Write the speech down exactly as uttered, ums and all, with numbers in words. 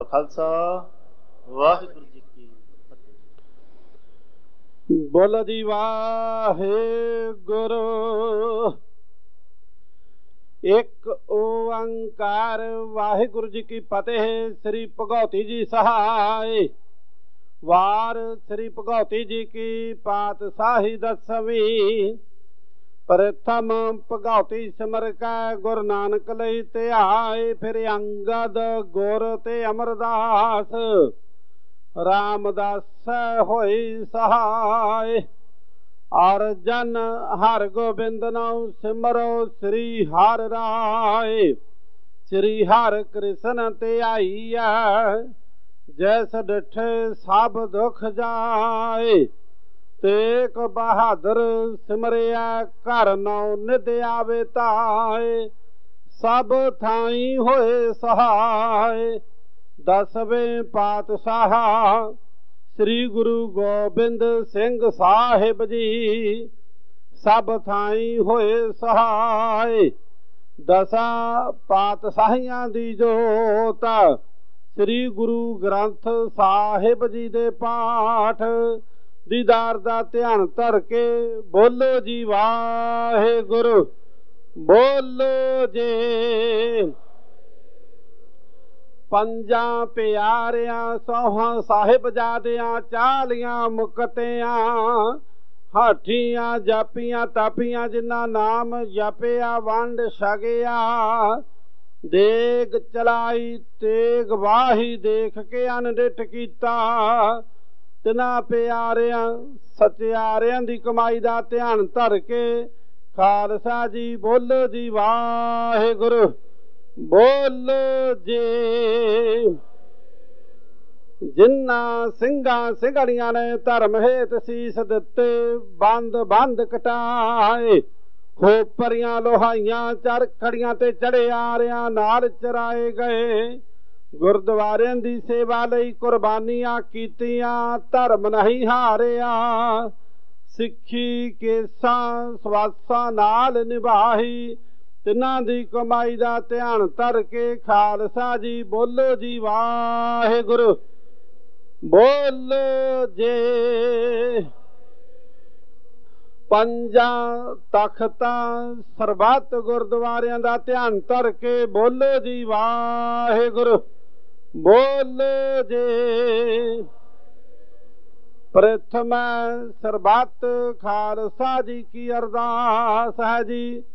खालसा वाहिगुरु जी की फतेह। बोल जी वाहिगुरु। एक ओंकार वाहिगुरु जी की फतेह। श्री भगौती जी सहाय। वार श्री भगौती जी की पातशाही दसवीं। प्रथम भगौती सिमर कै गुरु नानक लई ध्याए। फिर अंगद गुर ते अमरदास रामदास होई सहाय। और जन हर गोबिंद नाम सिमरो श्री हर राय। श्री हर कृष्ण ते आईया जैस डिठे सब दुख जाए। तेक बहादुर सिमरिया घर नौ निध आवे ताए। सब थाई होए सहाय। दसवें पातशाह श्री गुरु गोबिंद सिंह साहिब जी सब थाई होए सहाय। दसा पातशाहियां दी जोत श्री गुरु ग्रंथ साहिब जी दे पाठ। दीदार दा ध्यान धर के बोलो जी वाहिगुरु। बोलो जे पंजा प्यारियां सौहां साहिबजादियां चालियां मुकतियां। हाठियां जापियां तापियां जिन्ना नाम जपिया वंड छगिया। देग चलाई तेग वाही देख के अनडिठ कीता। तिन्हां प्यारियां सचियारियां दी कमाई दा ध्यान धर के खालसा जी बोलो जी वाहिगुरु। बोलो जे जिन्ना ਸਿੰਘਾਂ ਸਿੰਘੜੀਆਂ ने धर्म हेत सीस दिते। बंद बंद कटाए खोपरियां लोहाइयां चरखड़ियां ते चढ़े आरियां नाल चराए गए। गुरुद्वारिਆਂ ਦੀ सेवा ਲਈ कुर्बानियां कीतियां धर्म नहीं हारिया। सिक्खी केसां सवासां नाल निभाही। तिन्हां दी कमाई दा ध्यान धर के खालसा जी बोलो जी वाहिगुरु। बोलो जे पंजा तख्तां सरबत गुरुद्वारिਆਂ ਦਾ ध्यान धर के बोलो जी वाहिगुरु। बोलो जे प्रथम सरबत खालसा जी की अरदास है जी।